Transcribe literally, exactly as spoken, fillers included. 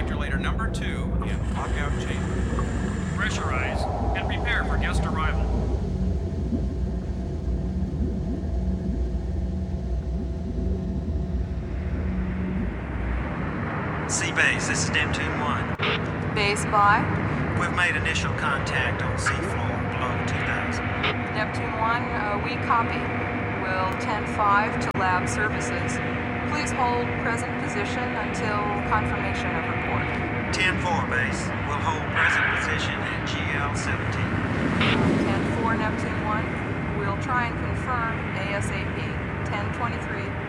Modulator number two in lockout chamber. Pressurize and prepare for guest arrival. C-Base, this is Neptune one. Base by? We've made initial contact on seafloor below two thousand. Neptune one, uh, we copy. We'll ten five to lab services. Please hold present position until confirmation of report. ten four, Base. We'll hold present position at G L seventeen. ten four, Neptune one. We'll try and confirm ASAP. ten twenty-three.